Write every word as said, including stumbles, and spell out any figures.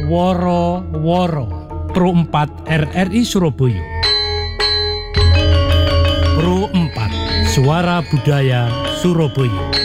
woro-woro. Pro empat R R I Surabaya. Pro empat Suara Budaya Surabaya.